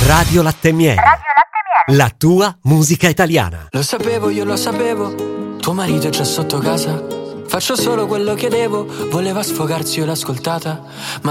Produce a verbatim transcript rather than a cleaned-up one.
Radio Latte e Miele. Radio Latte e Miele. La tua musica italiana. Lo sapevo, io lo sapevo. Tuo marito è già sotto casa. Faccio solo quello che devo. Voleva sfogarsi, io l'ho ascoltata. Ma